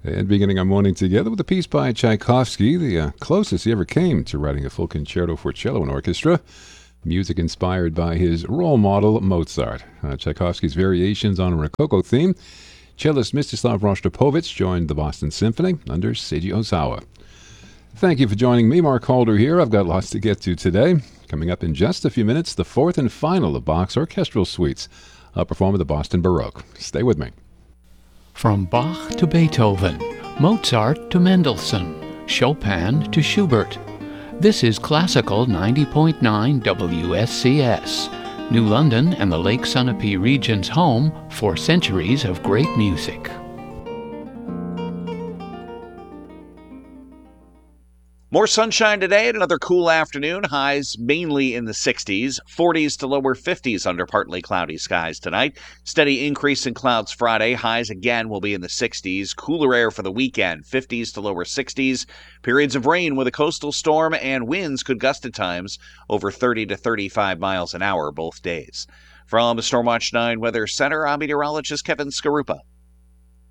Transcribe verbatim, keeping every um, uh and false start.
And beginning our morning together with a piece by Tchaikovsky, the uh, closest he ever came to writing a full concerto for cello and orchestra. Music inspired by his role model, Mozart. Uh, Tchaikovsky's variations on a Rococo theme. Cellist Mstislav Rostropovich joined the Boston Symphony under Seiji Ozawa. Thank you for joining me, Mark Holder here. I've got lots to get to today. Coming up in just a few minutes, the fourth and final of Bach's orchestral suites, a performed at the Boston Baroque. Stay with me. From Bach to Beethoven, Mozart to Mendelssohn, Chopin to Schubert. This is Classical ninety point nine W S C S, New London and the Lake Sunapee region's home for centuries of great music. More sunshine today and another cool afternoon. Highs mainly in the sixties, forties to lower fifties under partly cloudy skies tonight. Steady increase in clouds Friday. Highs again will be in the sixties. Cooler air for the weekend, fifties to lower sixties. Periods of rain with a coastal storm, and winds could gust at times over thirty to thirty-five miles an hour both days. From the Stormwatch nine Weather Center, I'm meteorologist Kevin Skarupa.